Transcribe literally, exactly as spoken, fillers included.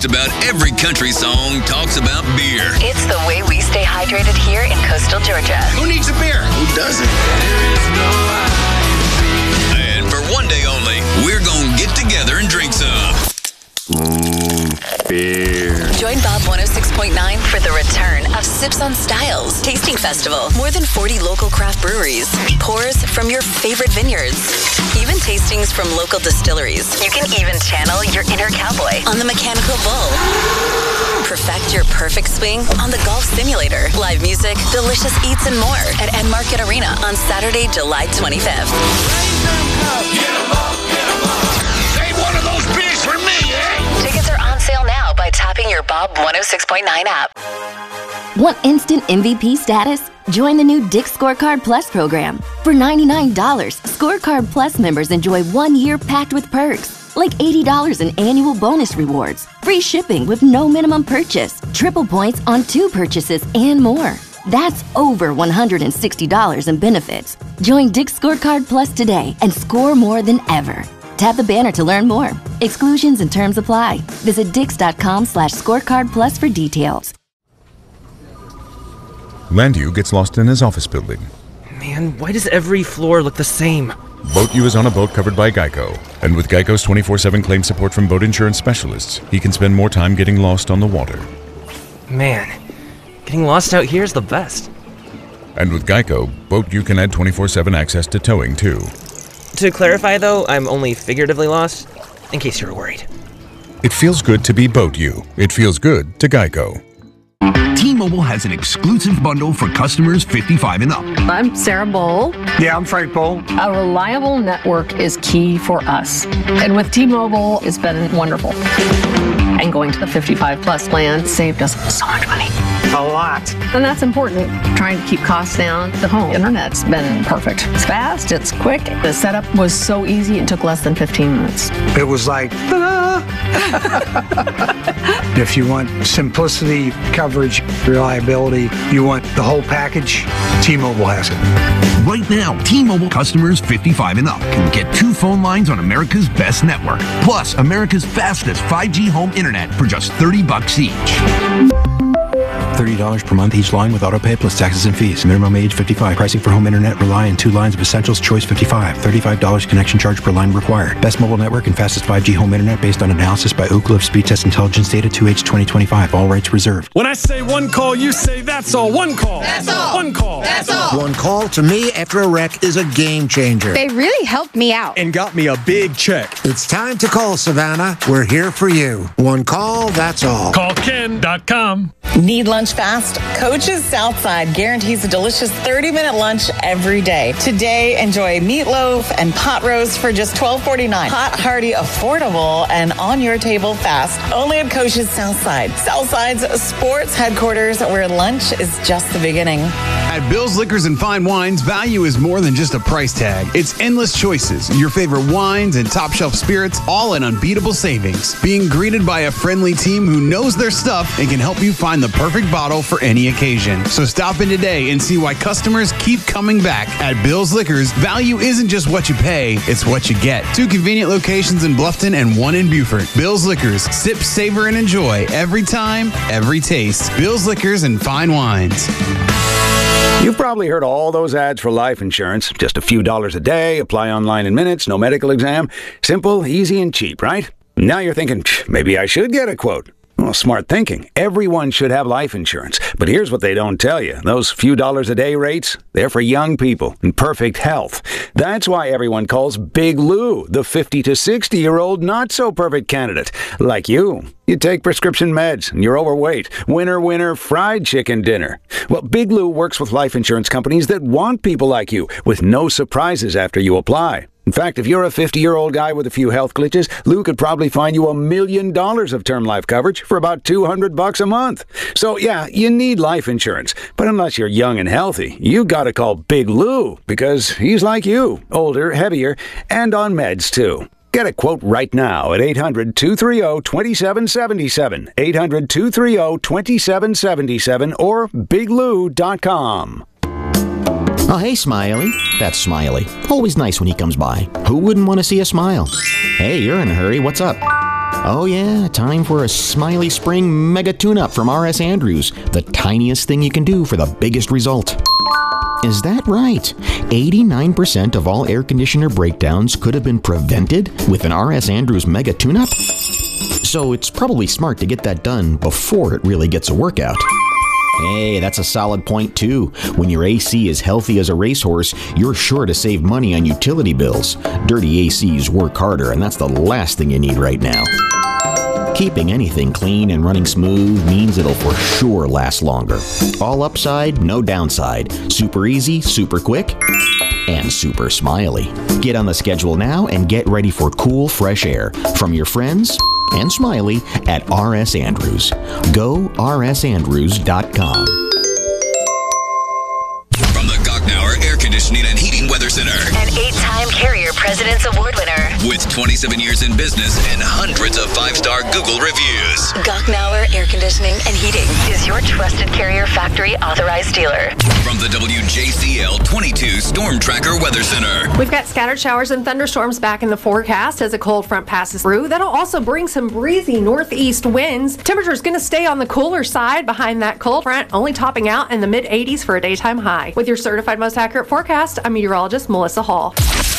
just about every country song talks about beer. It's the way we stay hydrated here in coastal Georgia. Who needs a beer? Who doesn't? And for one day only, we're gonna get together and drink some. Ooh, beer. Join Bob one oh six point nine for the return of Sips on Styles Tasting Festival. More than forty local craft breweries, pours from your favorite vineyards, even tastings from local distilleries. You can even channel your inner cowboy on the Mechanical Bull. Perfect your perfect swing on the golf simulator. Live music, delicious eats, and more at Ed Market Arena on Saturday, July twenty-fifth. Get 'em up, get 'em up. Save one of those beers for me, eh? Tickets are on sale now by tapping your Bob one oh six point nine app. Want instant M V P status? Join the new Dick's Scorecard Plus program. For ninety-nine dollars, Scorecard Plus members enjoy one year packed with perks, like eighty dollars in annual bonus rewards, free shipping with no minimum purchase, triple points on two purchases, and more. That's over one hundred sixty dollars in benefits. Join Dick's Scorecard Plus today and score more than ever. Tap the banner to learn more. Exclusions and terms apply. Visit dix.com slash scorecard plus for details. Landu gets lost in his office building. Man, why does every floor look the same? BoatU is on a boat covered by Geico. And with Geico's twenty-four seven claim support from boat insurance specialists, he can spend more time getting lost on the water. Man, getting lost out here is the best. And with Geico, BoatU can add twenty-four seven access to towing, too. To clarify, though, I'm only figuratively lost, in case you're worried. It feels good to be BoatU. It feels good to Geico. T-Mobile has an exclusive bundle for customers fifty-five and up. I'm Sarah Bowl. Yeah, I'm Frank Bowl. A reliable network is key for us. And with T-Mobile, it's been wonderful. And going to the fifty-five plus plan saved us so much money. A lot. And that's important. Trying to keep costs down. The home internet's been perfect. It's fast, it's quick. The setup was so easy, it took less than fifteen minutes. It was like, ta-da! If you want simplicity, coverage, reliability, you want the whole package, T-Mobile has it. Right now, T-Mobile customers fifty-five and up can get two phone lines on America's best network, plus America's fastest five G home internet for just thirty bucks each. thirty dollars per month each line with autopay plus taxes and fees. Minimum age fifty-five. Pricing for home internet rely on two lines of Essentials Choice fifty-five. thirty-five dollars connection charge per line required. Best mobile network and fastest five G home internet based on analysis by Ookla of Speed Test Intelligence Data two H twenty twenty-five. All rights reserved. When I say one call, you say that's all. One call. That's all. One call. That's all. One call to me after a wreck is a game changer. They really helped me out. And got me a big check. It's time to call, Savannah. We're here for you. One call, that's all. Call Ken dot com. Need lunch fast? Coach's Southside guarantees a delicious thirty-minute lunch every day. Today, enjoy meatloaf and pot roast for just twelve forty-nine. Hot, hearty, affordable, and on your table fast. Only at Coach's Southside. Southside's sports headquarters, where lunch is just the beginning. At Bill's Liquors and Fine Wines, value is more than just a price tag. It's endless choices, your favorite wines and top shelf spirits, all at unbeatable savings. Being greeted by a friendly team who knows their stuff and can help you find the perfect bottle for any occasion. So stop in today and see why customers keep coming back. At Bill's Liquors, value isn't just what you pay, it's what you get. Two convenient locations in Bluffton and one in Beaufort. Bill's Liquors. Sip, savor, and enjoy every time, every taste. Bill's Liquors and Fine Wines. You've probably heard all those ads for life insurance. Just a few dollars a day, apply online in minutes, no medical exam. Simple, easy, and cheap, right? Now you're thinking, maybe I should get a quote. Well, smart thinking. Everyone should have life insurance. But here's what they don't tell you. Those few dollars a day rates, they're for young people in perfect health. That's why everyone calls Big Lou the fifty to sixty-year-old not-so-perfect candidate. Like you. You take prescription meds and you're overweight. Winner, winner, fried chicken dinner. Well, Big Lou works with life insurance companies that want people like you with no surprises after you apply. In fact, if you're a fifty-year-old guy with a few health glitches, Lou could probably find you a million dollars of term life coverage for about two hundred bucks a month. So yeah, you need life insurance. But unless you're young and healthy, you gotta call Big Lou because he's like you, older, heavier, and on meds too. Get a quote right now at eight hundred, two three zero, two seven seven seven, eight hundred, two three zero, two seven seven seven, or big lou dot com. Oh, hey, Smiley. That's Smiley. Always nice when he comes by. Who wouldn't want to see a smile? Hey, you're in a hurry. What's up? Oh yeah, time for a Smiley Spring Mega Tune-Up from R S Andrews, the tiniest thing you can do for the biggest result. Is that right? eighty-nine percent of all air conditioner breakdowns could have been prevented with an R S Andrews Mega Tune-Up? So it's probably smart to get that done before it really gets a workout. Hey, that's a solid point too. When your A C is healthy as a racehorse, you're sure to save money on utility bills. Dirty A Cs work harder, and that's the last thing you need right now. Keeping anything clean and running smooth means it'll for sure last longer. All upside, no downside. Super easy, super quick, and super smiley. Get on the schedule now and get ready for cool, fresh air from your friends and Smiley at R S Andrews. Go R S Andrews dot com. From the Gocknauer Air Conditioning and Heating Weather Center. An eight-time Carrier President's Award winner. With twenty-seven years in business and hundreds of five-star Google reviews. Gocknauer Air Conditioning and Heating is your trusted Carrier factory authorized dealer. From the W J C L twenty-two Storm Tracker Weather Center. We've got scattered showers and thunderstorms back in the forecast as a cold front passes through. That'll also bring some breezy northeast winds. Temperature's going to stay on the cooler side behind that cold front, only topping out in the mid eighties for a daytime high. With your certified most accurate forecast, I'm meteorologist Melissa Hall.